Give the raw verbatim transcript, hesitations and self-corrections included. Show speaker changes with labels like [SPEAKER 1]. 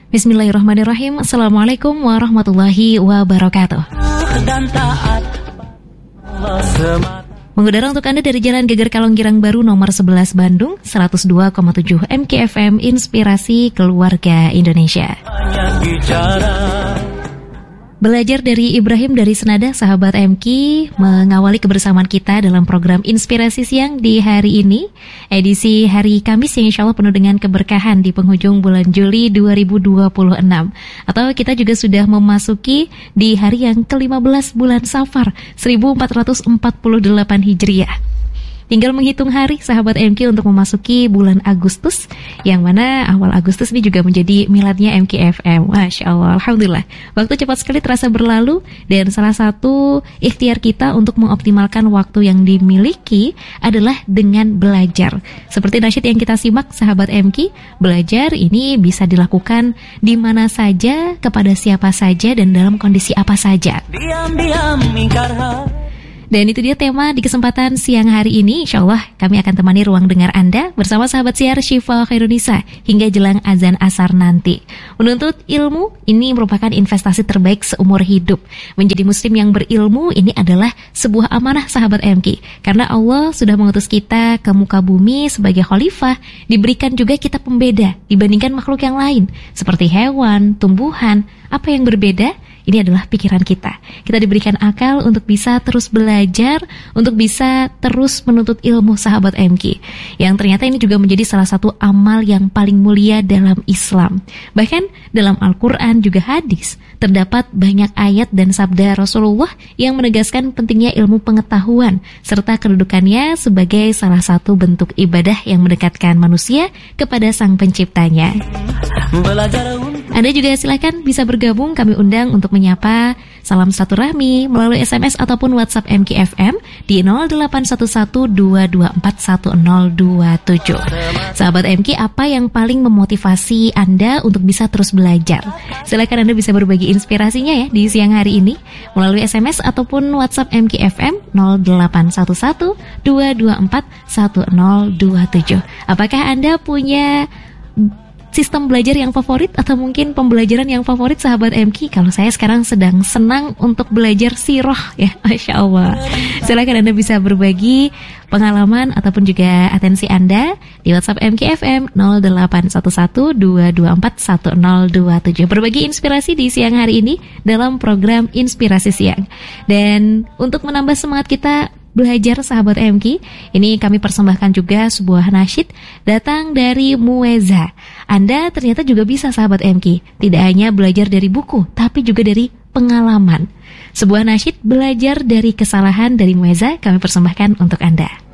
[SPEAKER 1] Bismillahirrahmanirrahim. Assalamualaikum warahmatullahi wabarakatuh. Mengudara untuk Anda dari Jalan Geger Kalonggirang Baru nomor sebelas Bandung, seratus dua koma tujuh M K F M Inspirasi Keluarga Indonesia. Belajar dari Ibrahim dari Senada, sahabat M K, mengawali kebersamaan kita dalam program Inspirasi Siang di hari ini, edisi hari Kamis yang insya Allah penuh dengan keberkahan di penghujung bulan Juli dua ribu dua puluh enam. Atau kita juga sudah memasuki di hari yang kelima belas bulan Safar seribu empat ratus empat puluh delapan Hijriah. Tinggal menghitung hari sahabat M K untuk memasuki bulan Agustus, yang mana awal Agustus ini juga menjadi miladnya M K F M. Masya Allah, Alhamdulillah. Waktu cepat sekali terasa berlalu, dan salah satu ikhtiar kita untuk mengoptimalkan waktu yang dimiliki adalah dengan belajar. Seperti nasyid yang kita simak sahabat M K, belajar ini bisa dilakukan di mana saja, kepada siapa saja, dan dalam kondisi apa saja. Diam-diam ingkar. Dan itu dia tema di kesempatan siang hari ini. Insya Allah kami akan temani ruang dengar Anda bersama sahabat siar Syifa Khairunisa hingga jelang azan asar nanti. Menuntut ilmu ini merupakan investasi terbaik seumur hidup. Menjadi muslim yang berilmu ini adalah sebuah amanah sahabat M K. Karena Allah sudah mengutus kita ke muka bumi sebagai khalifah, diberikan juga kita pembeda dibandingkan makhluk yang lain. Seperti hewan, tumbuhan, apa yang berbeda? Ini adalah pikiran kita. Kita diberikan akal untuk bisa terus belajar, untuk bisa terus menuntut ilmu sahabat M K. Yang ternyata ini juga menjadi salah satu amal yang paling mulia dalam Islam. Bahkan dalam Al-Quran juga hadis, terdapat banyak ayat dan sabda Rasulullah yang menegaskan pentingnya ilmu pengetahuan, serta kedudukannya sebagai salah satu bentuk ibadah yang mendekatkan manusia kepada Sang Penciptanya. Anda juga silakan bisa bergabung, kami undang untuk menyapa salam silaturahmi melalui S M S ataupun WhatsApp M K F M di nol delapan satu satu dua dua empat satu nol dua tujuh. Sahabat M K, apa yang paling memotivasi Anda untuk bisa terus belajar? Silakan Anda bisa berbagi inspirasinya ya di siang hari ini melalui S M S ataupun WhatsApp M K F M nol delapan satu satu dua dua empat satu nol dua tujuh. Apakah Anda punya sistem belajar yang favorit atau mungkin pembelajaran yang favorit sahabat M K? Kalau saya sekarang sedang senang untuk belajar sirah ya, Masya Allah. Silakan Anda bisa berbagi pengalaman ataupun juga atensi Anda di WhatsApp M K F M nol delapan satu satu dua dua empat satu nol dua tujuh. Berbagi inspirasi di siang hari ini dalam program Inspirasi Siang. Dan untuk menambah semangat kita belajar sahabat M K, ini kami persembahkan juga sebuah nasyid datang dari Mueza. Anda ternyata juga bisa sahabat M K, tidak hanya belajar dari buku, tapi juga dari pengalaman. Sebuah nasyid belajar dari kesalahan dari Mueza kami persembahkan untuk Anda.